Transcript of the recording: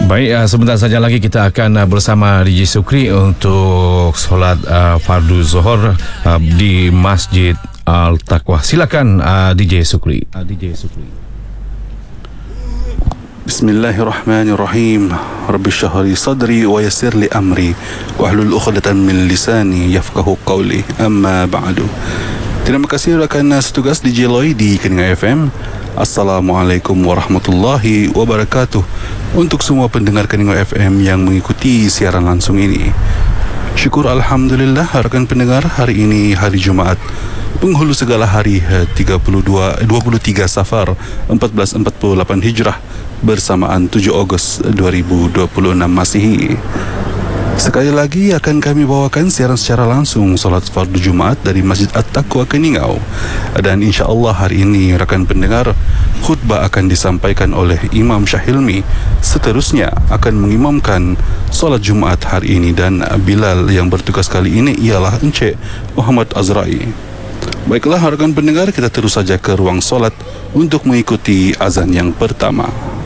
Baik, sebentar saja lagi kita akan bersama DJ Sukri untuk solat fardu Zuhur di Masjid Al-Taqwa. Silakan DJ Sukri. Bismillahirrahmanirrahim. Rabbi shrah li sadri wa yassir li amri wahlul 'uqdatan min lisani yafqahu qawli. Amma ba'du. Terima kasih rakan setugas DJ Loy di Keningan FM. Assalamualaikum warahmatullahi wabarakatuh. Untuk semua pendengar Keningan FM yang mengikuti siaran langsung ini, syukur alhamdulillah rakan pendengar, hari ini hari Jumaat, penghulu segala hari 23 Safar 1448 Hijrah bersamaan 7 Ogos 2026 Masihi. Sekali lagi akan kami bawakan siaran secara langsung solat fardu Jumaat dari Masjid At-Taqwa Keningau. Dan insya-Allah hari ini rakan pendengar, khutbah akan disampaikan oleh Imam Syahilmi. Seterusnya akan mengimamkan solat Jumaat hari ini, dan Bilal yang bertugas kali ini ialah Encik Muhammad Azrai. Baiklah rakan pendengar, kita terus saja ke ruang solat untuk mengikuti azan yang pertama.